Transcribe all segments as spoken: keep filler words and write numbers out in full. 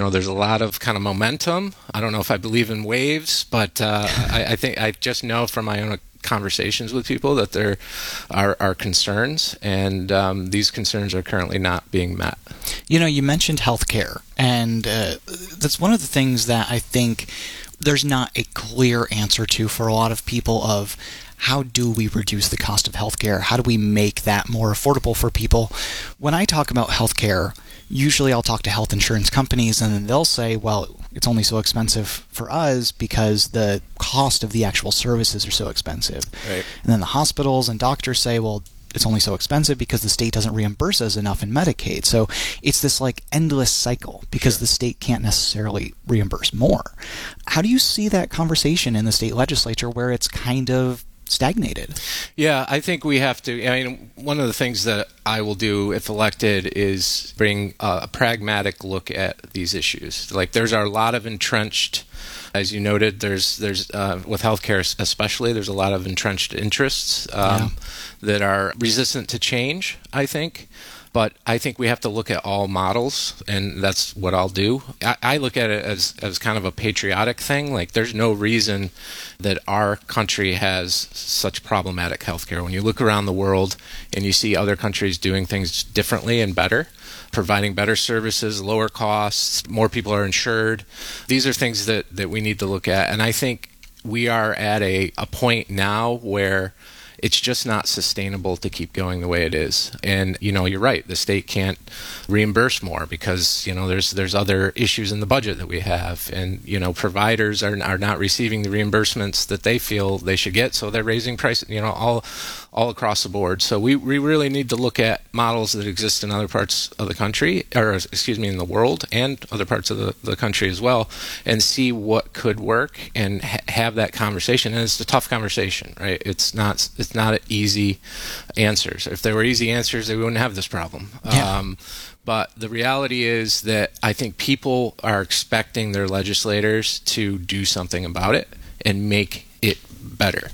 know, there's a lot of kind of momentum. I don't know if I believe in waves, but uh, I, I think I just know from my own conversations with people that there are, are concerns, and um, these concerns are currently not being met. You know, you mentioned healthcare, and uh, that's one of the things that I think there's not a clear answer to for a lot of people of how do we reduce the cost of healthcare? How do we make that more affordable for people? When I talk about healthcare, usually I'll talk to health insurance companies, and then they'll say, well, it's only so expensive for us because the cost of the actual services are so expensive. Right. And then the hospitals and doctors say, well, it's only so expensive because the state doesn't reimburse us enough in Medicaid. So it's this like endless cycle because Sure. the state can't necessarily reimburse more. How do you see that conversation in the state legislature where it's kind of stagnated? Yeah, I think we have to. I mean, one of the things that I will do if elected is bring a, a pragmatic look at these issues. Like, there's a lot of entrenched, as you noted, there's there's uh, with healthcare especially, there's a lot of entrenched interests um, Yeah. that are resistant to change, I think. But I think we have to look at all models, and that's what I'll do. I, I look at it as, as kind of a patriotic thing. Like, there's no reason that our country has such problematic healthcare. When you look around the world and you see other countries doing things differently and better, providing better services, lower costs, more people are insured, these are things that, that we need to look at. And I think we are at a, a point now where it's just not sustainable to keep going the way it is. And, you know, you're right. The state can't reimburse more because, you know, there's there's other issues in the budget that we have. And, you know, providers are are not receiving the reimbursements that they feel they should get. So they're raising prices, you know, all all across the board. So we, we really need to look at models that exist in other parts of the country, or excuse me, in the world and other parts of the, the country as well, and see what could work and ha- have that conversation. And it's a tough conversation, right? It's not it's not easy answers. If there were easy answers, they wouldn't have this problem. Yeah. Um, but the reality is that I think people are expecting their legislators to do something about it and make it better.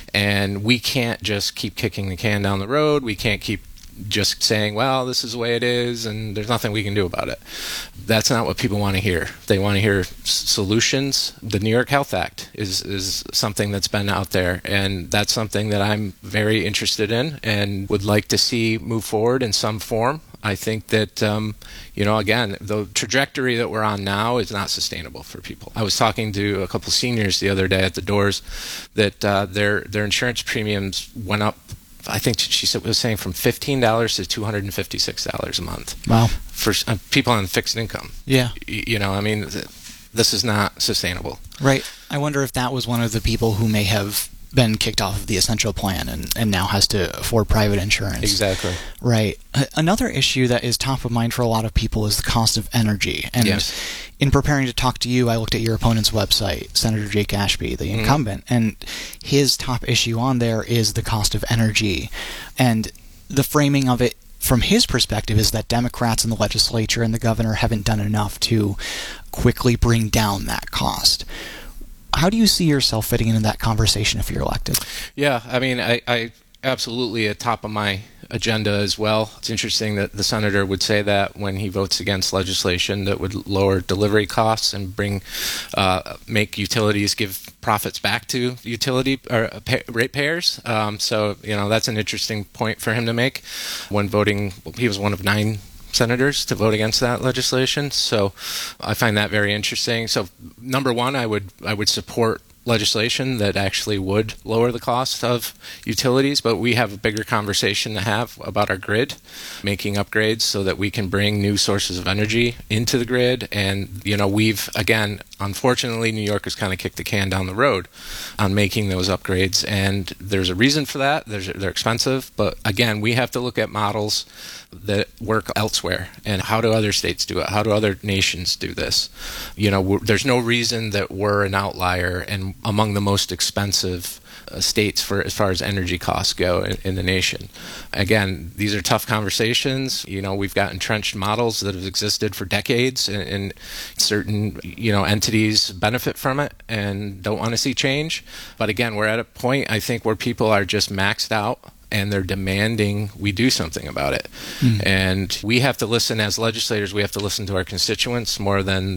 And we can't just keep kicking the can down the road. We can't keep just saying, well, this is the way it is, and there's nothing we can do about it. That's not what people want to hear. They want to hear s- solutions. The New York Health Act is, is something that's been out there, and that's something that I'm very interested in and would like to see move forward in some form. I think that, um, you know, again, the trajectory that we're on now is not sustainable for people. I was talking to a couple seniors the other day at the doors that uh, their their insurance premiums went up. I think she said was saying from fifteen dollars to two hundred fifty-six dollars a month. Wow. For uh, people on fixed income. Yeah. Y- You know, I mean, th- this is not sustainable. Right. I wonder if that was one of the people who may have been kicked off of the Essential Plan and, and now has to afford private insurance. Exactly. Right. A- Another issue that is top of mind for a lot of people is the cost of energy. And Yes. in preparing to talk to you, I looked at your opponent's website, Senator Jake Ashby, the Mhm. incumbent, and his top issue on there is the cost of energy. And the framing of it from his perspective is that Democrats in the legislature and the governor haven't done enough to quickly bring down that cost. How do you see yourself fitting into that conversation if you're elected? Yeah, I mean, I, I absolutely at top of my agenda as well. It's interesting that the senator would say that when he votes against legislation that would lower delivery costs and bring, uh, make utilities give profits back to utility or pay, ratepayers. Um, so, you know, that's an interesting point for him to make when voting. He was one of nine senators to vote against that legislation. So I find that very interesting. So number one, I would I would support legislation that actually would lower the cost of utilities, but we have a bigger conversation to have about our grid, making upgrades so that we can bring new sources of energy into the grid. And, you know, we've, again, unfortunately, New York has kind of kicked the can down the road on making those upgrades. And there's a reason for that. There's, they're expensive. But again, we have to look at models that work elsewhere. And how do other states do it? How do other nations do this? You know, we're, there's no reason that we're an outlier and among the most expensive uh, states for as far as energy costs go in, in the nation. Again, these are tough conversations. You know, we've got entrenched models that have existed for decades, and, and certain, you know, entities benefit from it and don't want to see change. But again, we're at a point, I think, where people are just maxed out and they're demanding we do something about it. Mm. And we have to listen as legislators, we have to listen to our constituents more than